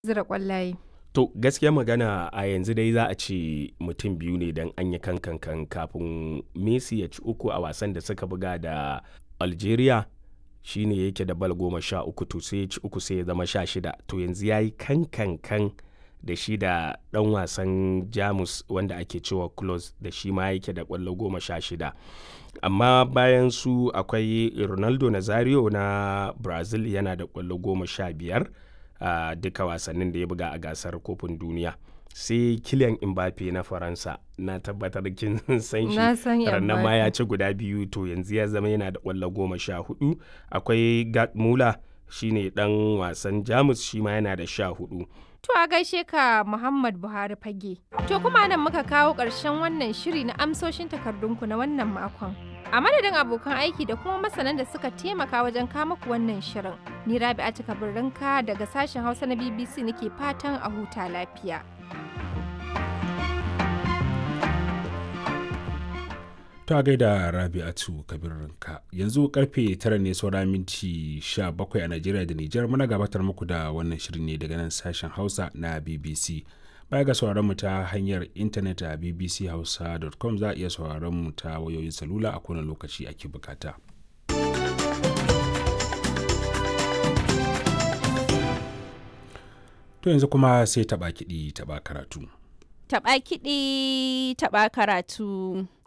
zira ƙwallaye. To gaskiya magana a yanzu dai za a ce mutum biyu ne don an yi kankan kafin Messi ya ci uku a wasan da suka buga da Algeria shine yake da bal 13 to sai ya ci uku sai ya zama 16 to yanzu ya yi kankan da shi da ɗan wasan Jamus wanda ake cewa Klose da shi ma yake da ƙwallo 16 amma bayan su akwai Ronaldo Nazario na Brazil yana da ƙwallo 15 a duka wasannin da ya buga a gasar kofin duniya sai Kylian Mbappe na Faransa na tabbatar kin san shi rannan ma ya ci guda biyu to yanzu ya zama yana da ƙwallo 14 akwai Gerd Müller shine dan wasan Jamus shi ma yana da 14. To a gaishe ka Muhammad Buhari Fage. To kuma nan muka kawo ƙarshen wannan shiri na amsoshin takardunku na wannan makon. A madadin abokan aiki da kuma masanan da suka taimaka wajen kama ku wannan shirin. Ni Rabi'atu Kabirrinka daga sashen Hausa na BBC nake fatan a huta lafiya. Ta gaida Rabi'atu Kabirrinka. Yanzu karfe 9 ne saura minti 17 a Najeriya da Nijar muna gabatar muku da wannan shirin ne daga nan sashen Hausa na BBC. Baya ga sauraron mu ta hanyar intanet a bbchausa.com za a iya sauraron mu ta wayoyin salula a kowane lokaci ake bukata. To yanzu kuma sai taɓa kiɗi taɓa karatu. Taɓa kiɗi taɓa karatu.